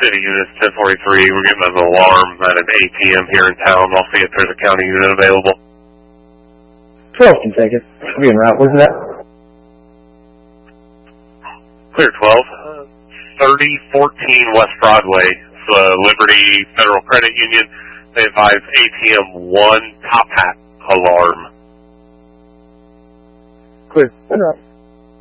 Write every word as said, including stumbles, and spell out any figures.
City units, ten forty-three. We're getting an alarm at an A T M here in town. I'll see if there's a county unit available. twelve can take it. I'll be en route. Where's that? Clear twelve. Uh, thirty fourteen West Broadway. It's uh, Liberty Federal Credit Union. They advise A T M one top hat alarm. Clear. En route.